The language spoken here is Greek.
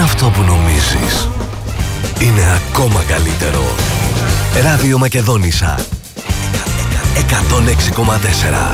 αυτό που νομίζεις. Είναι ακόμα καλύτερο. Ράδιο Μακεδόνισσα 106,4.